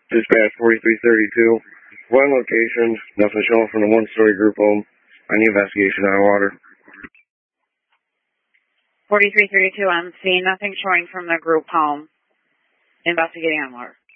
Dispatch 4332. One location, nothing showing from the one-story group home. I need investigation on water. 4332 on scene, nothing showing from the group home. Investigating on water.